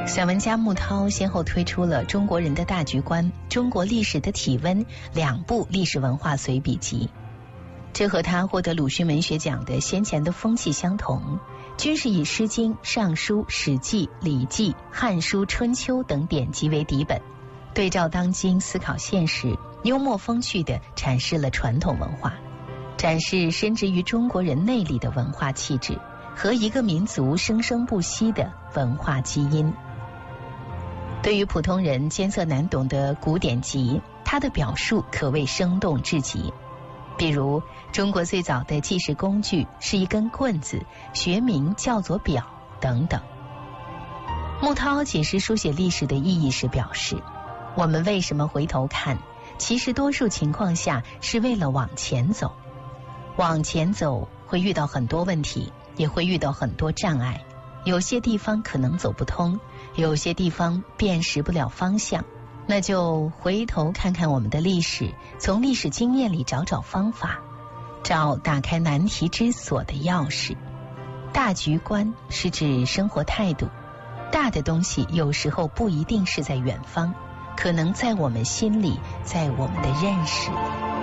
散文家穆涛先后推出了《中国人的大局观》《中国历史的体温》2部历史文化随笔集，这和他获得鲁迅文学奖的先前的风气相同，均是以《诗经》《尚书》《史记》《礼记》《汉书》《春秋》等典籍为底本，对照当今思考现实，幽默风趣地阐释了传统文化，展示深植于中国人内里的文化气质和一个民族生生不息的文化基因。对于普通人艰涩难懂的古典籍，他的表述可谓生动至极。比如中国最早的计时工具是一根棍子，学名叫做表等等。穆涛解释书写历史的意义时表示，我们为什么回头看，其实多数情况下是为了往前走。往前走会遇到很多问题，也会遇到很多障碍，有些地方可能走不通，有些地方辨识不了方向，那就回头看看我们的历史，从历史经验里找找方法，找打开难题之锁的钥匙。大局观是指生活态度，大的东西有时候不一定是在远方，可能在我们心里，在我们的认识里。